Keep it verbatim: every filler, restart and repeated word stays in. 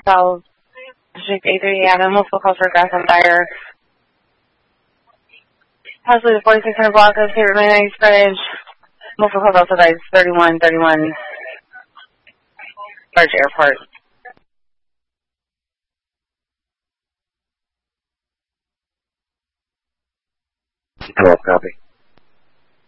South District A three, yeah, multiple calls for gas on fire. Possibly the forty-six hundred block of State Road Bridge. Multiple calls also by thirty-one thirty-one Large Airport. twelve, copy.